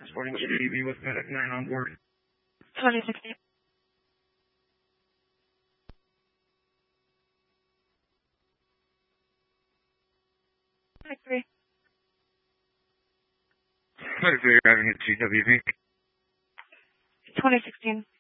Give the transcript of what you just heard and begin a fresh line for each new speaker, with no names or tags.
Sporting TV with Medic 9 on board.
2016. Medic 3.
Medic 3 arriving at GWV.
2016.